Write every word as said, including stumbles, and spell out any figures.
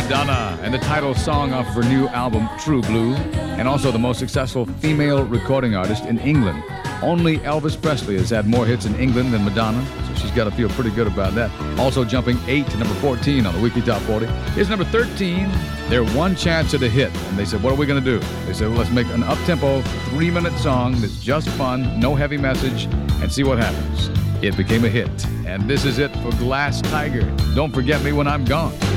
Madonna, and the title song off of her new album, True Blue, and also the most successful female recording artist in England. Only Elvis Presley has had more hits in England than Madonna, so she's got to feel pretty good about that. Also jumping eight to number fourteen on the Weekly Top forty. Here's number thirteen. They're one chance at a hit, and they said, what are we going to do? They said, well, let's make an up-tempo, three-minute song that's just fun, no heavy message, and see what happens. It became a hit, and this is it for Glass Tiger. Don't Forget Me When I'm Gone.